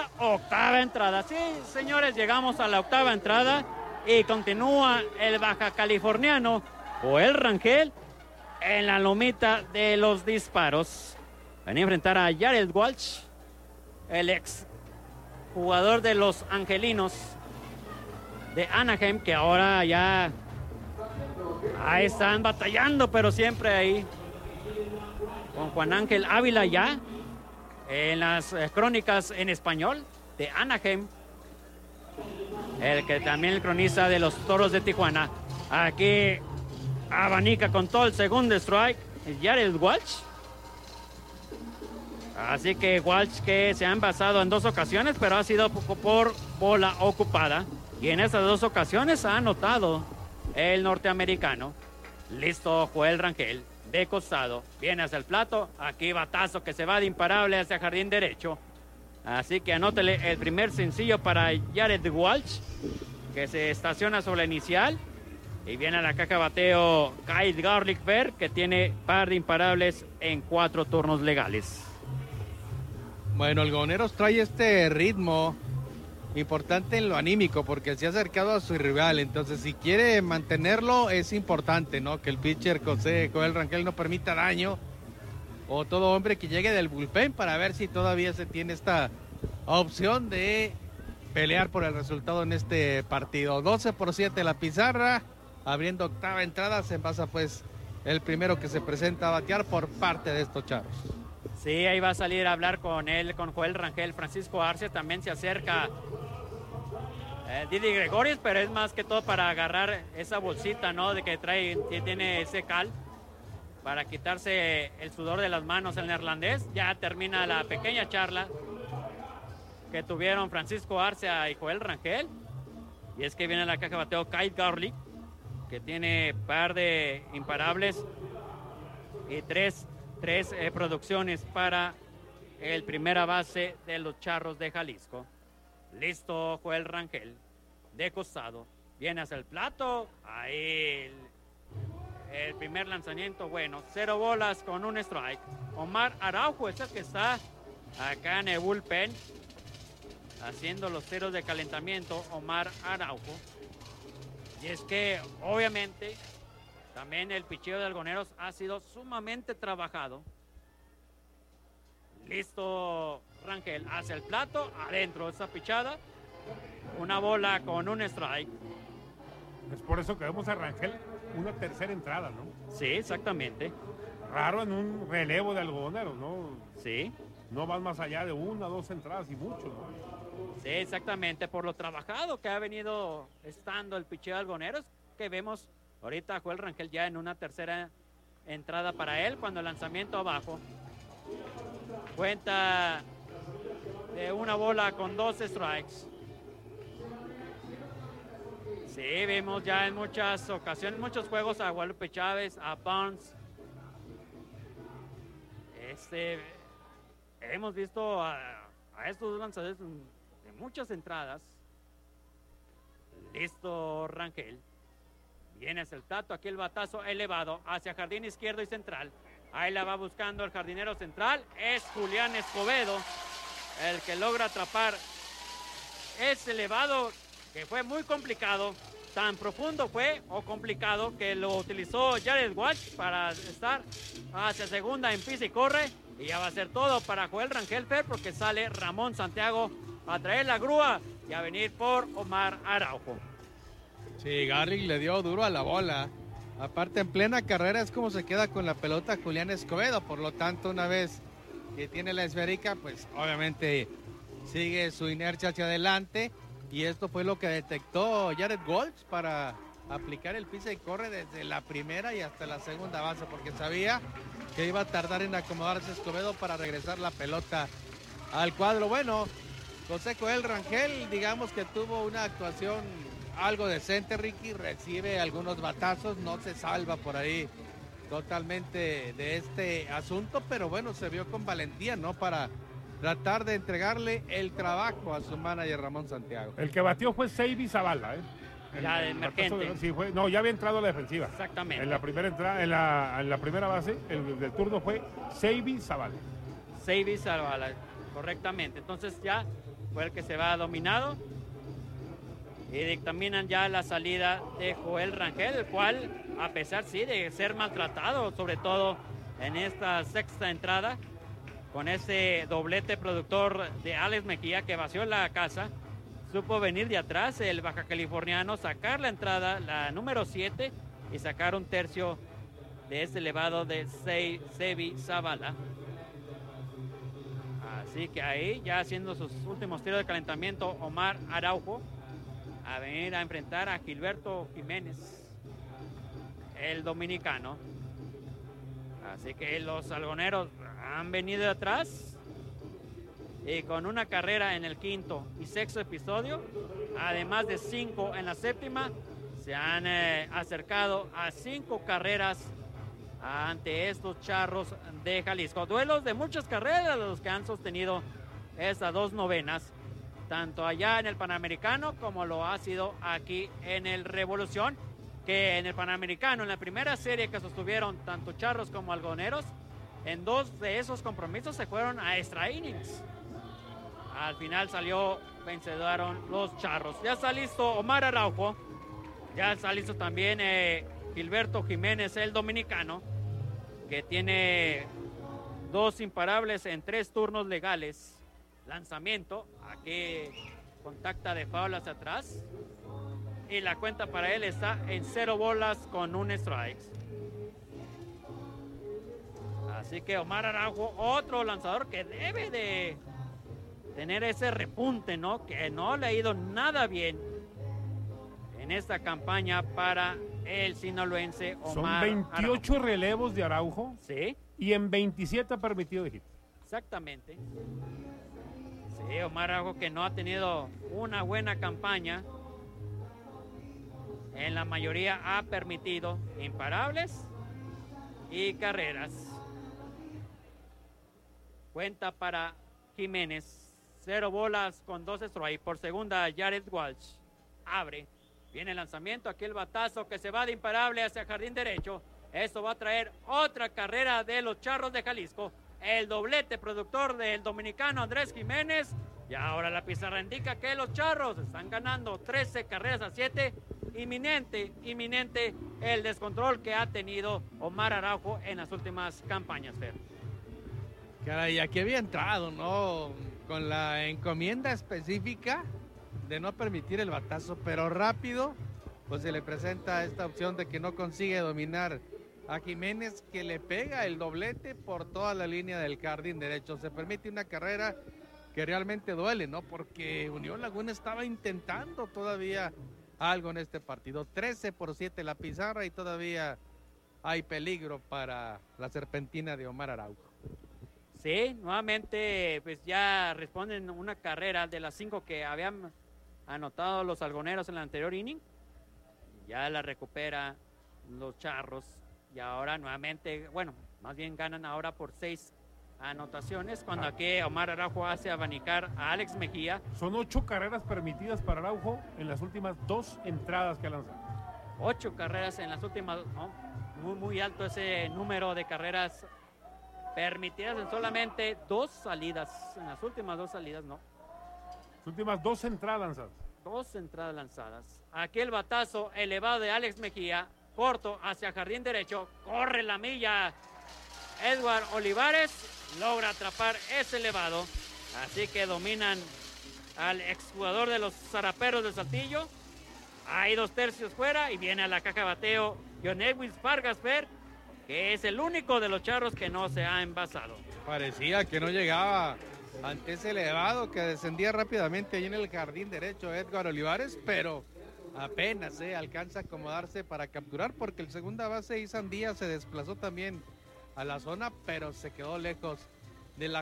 la octava entrada. Sí, señores, llegamos a la octava entrada y continúa el baja californiano Joel Rangel en la lomita de los disparos. Venía a enfrentar a Jared Walsh, el ex jugador de los Angelinos de Anaheim, que ahora ya ahí están batallando, pero siempre ahí con Juan Ángel Ávila ya en las crónicas en español de Anaheim, el que también el cronista de los Toros de Tijuana. Aquí abanica con todo el segundo strike Jared Walsh. Así que Walsh, que se ha envasado en 2 ocasiones, pero ha sido por bola ocupada. Y en esas 2 ocasiones ha anotado el norteamericano. Listo Joel Rangel, de costado, viene hacia el plato. Aquí batazo que se va de imparable hacia jardín derecho. Así que anótele el primer sencillo para Jared Walsh, que se estaciona sobre la inicial. Y viene a la caja de bateo Kyle Garlick Fair, que tiene par de imparables en 4 turnos legales. Bueno, el Algodoneros trae este ritmo importante en lo anímico, porque se ha acercado a su rival. Entonces, si quiere mantenerlo, es importante, ¿no? Que el pitcher Joel Rangel no permita daño, o todo hombre que llegue del bullpen, para ver si todavía se tiene esta opción de pelear por el resultado en este partido. 12-7 la pizarra, abriendo octava entrada, se envasa pues el primero que se presenta a batear por parte de estos Charros. Sí, ahí va a salir a hablar con él, con Joel Rangel. Francisco Arce también se acerca. Didi Gregorius, pero es más que todo para agarrar esa bolsita, ¿no? De que trae, que tiene ese cal, para quitarse el sudor de las manos el neerlandés. Ya termina la pequeña charla que tuvieron Francisco Arce y Joel Rangel. Y es que viene a la caja de bateo Kyle Garlick, que tiene par de imparables y tres producciones para el primera base de los Charros de Jalisco. Listo Joel Rangel, de costado, viene hacia el plato. Ahí el primer lanzamiento, bueno, 0 bolas con un strike. Omar Araujo es el que está acá en el bullpen haciendo los ceros de calentamiento. Omar Araujo. Y es que obviamente también el picheo de Algoneros ha sido sumamente trabajado. Listo Rangel hacia el plato, adentro esa pichada, una bola con un strike. Es por eso que vemos a Rangel una tercera entrada, ¿no? Sí, exactamente. Raro en un relevo de Algodoneros, ¿no? Sí. No van más allá de 1 o 2 entradas y mucho, ¿no? Sí, exactamente, por lo trabajado que ha venido estando el picheo de Algodoneros, que vemos ahorita a Joel Rangel ya en una tercera entrada para él, cuando el lanzamiento abajo. Cuenta de una bola con 2 strikes. Sí, vimos ya en muchas ocasiones, muchos juegos a Guadalupe Chávez, a Barnes. Hemos visto a estos dos lanzadores de muchas entradas. Listo Rangel. Viene hacia el plato, aquí el batazo elevado hacia jardín izquierdo y central. Ahí la va buscando el jardinero central. Es Julián Escobedo el que logra atrapar ese elevado, que fue muy complicado. Tan profundo fue o complicado que lo utilizó Jared Walsh para estar hacia segunda en pisa y corre. Y ya va a ser todo para Joel Rangel Fer, porque sale Ramón Santiago a traer la grúa y a venir por Omar Araujo. Sí, Garlic le dio duro a la bola. Aparte, en plena carrera es como se queda con la pelota Julián Escobedo. Por lo tanto, una vez que tiene la esférica, pues obviamente sigue su inercia hacia adelante. Y esto fue lo que detectó Jared Walsh para aplicar el pisa y corre desde la primera y hasta la segunda base, porque sabía que iba a tardar en acomodarse Escobedo para regresar la pelota al cuadro. Bueno, José Joel Rangel, digamos que tuvo una actuación algo decente, Ricky, recibe algunos batazos, no se salva por ahí totalmente de este asunto, pero bueno, se vio con valentía, ¿no? Para tratar de entregarle el trabajo a su manager Ramón Santiago. El que batió fue Seiby Zavala, ¿eh? Ya de emergente. Sí, no, ya había entrado a la defensiva. Exactamente. En la primera entrada, en la primera base, el del turno fue Seiby Zavala. Seiby Zavala, correctamente. Entonces ya fue el que se va dominado. Y dictaminan ya la salida de Joel Rangel, el cual, a pesar sí de ser maltratado, sobre todo en esta sexta entrada, con ese doblete productor de Alex Mejía que vació la casa, supo venir de atrás el baja californiano, sacar la entrada, la número 7, y sacar un tercio de ese elevado de Sebi Zavala. Así que ahí, ya haciendo sus últimos tiros de calentamiento, Omar Araujo a venir a enfrentar a Gilberto Jiménez, el dominicano. Así que los algoneros han venido de atrás y con una carrera en el quinto y sexto episodio, además de 5 en la séptima, se han acercado a 5 carreras ante estos Charros de Jalisco. Duelos de muchas carreras los que han sostenido estas 2 novenas, tanto allá en el Panamericano como lo ha sido aquí en el Revolución, que en el Panamericano, en la primera serie que sostuvieron tanto Charros como Algoneros, en 2 de esos compromisos se fueron a extra innings. Al final salió vencedor los Charros. Ya está listo Omar Araujo, ya está listo también Gilberto Jiménez, el dominicano, que tiene 2 imparables en 3 turnos legales. Lanzamiento, aquí contacta de foul hacia atrás y la cuenta para él está en 0 bolas con 1 strike. Así que Omar Araujo, otro lanzador que debe de tener ese repunte, ¿no? Que no le ha ido nada bien en esta campaña para el sinaloense Omar Son 28 Araujo. relevos de Araujo. Sí, Y en 27 ha permitido hit. exactamente. Sí, Omar Araujo, que no ha tenido una buena campaña. En la mayoría ha permitido imparables y carreras. Cuenta para Jiménez, 0 bolas con 2 strikes. Por segunda, Jared Walsh abre. Viene el lanzamiento, aquí el batazo que se va de imparable hacia jardín derecho. Esto va a traer otra carrera de los Charros de Jalisco. El doblete productor del dominicano Andrés Jiménez. Y ahora la pizarra indica que los Charros están ganando 13 carreras a 7. Inminente el descontrol que ha tenido Omar Araujo en las últimas campañas, Fer. Caray, aquí había entrado, ¿no? Con la encomienda específica de no permitir el batazo, pero rápido, pues se le presenta esta opción de que no consigue dominar a Jiménez, que le pega el doblete por toda la línea del jardín derecho. Se permite una carrera que realmente duele, ¿no? Porque Unión Laguna estaba intentando todavía algo en este partido. 13-7 la pizarra y todavía hay peligro para la serpentina de Omar Araujo. Sí, nuevamente pues ya responden una carrera de las 5 que habían anotado los algoneros en el anterior inning. Ya la recupera los Charros y ahora nuevamente, bueno, más bien ganan ahora por 6 anotaciones, cuando aquí Omar Araujo hace abanicar a Alex Mejía. Son 8 carreras permitidas para Araujo en las últimas 2 entradas que ha lanzado. 8 carreras en las últimas, ¿no? Muy alto ese número de carreras permitidas en solamente 2 salidas, en las últimas 2 salidas, ¿no? Las últimas 2 entradas lanzadas. 2 entradas lanzadas. Aquí el batazo elevado de Alex Mejía, corto hacia jardín derecho, corre la milla Edward Olivares, logra atrapar ese elevado, así que dominan al exjugador de los Zaraperos de Saltillo. Hay 2 tercios fuera y viene a la caja de bateo Jonewis Vargas Fer, que es el único de los Charros que no se ha envasado. Parecía que no llegaba ante ese elevado que descendía rápidamente ahí en el jardín derecho Edgar Olivares, pero apenas alcanza a acomodarse para capturar, porque el segunda base Isan Díaz se desplazó también a la zona, pero se quedó lejos